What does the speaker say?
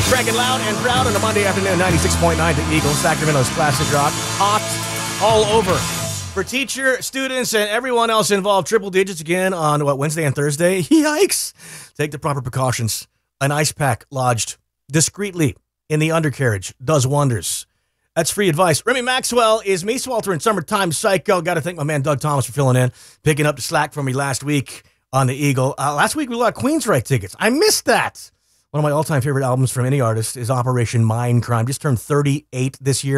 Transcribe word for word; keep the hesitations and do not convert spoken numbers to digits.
Cranking loud and proud on a Monday afternoon, ninety-six point nine The Eagle, Sacramento's classic rock. Hot all over. For teacher, students, and everyone else involved, triple digits again on, what, Wednesday and Thursday? Yikes. Take the proper precautions. An ice pack lodged discreetly in the undercarriage does wonders. That's free advice. Remy Maxwell is me, sweltering summertime psycho. Got to thank my man Doug Thomas for filling in, picking up the slack for me last week on the Eagle. Uh, last week we got Queensryche tickets. I missed that. One of my all-time favorite albums from any artist is Operation Mindcrime. Just turned thirty-eight this year.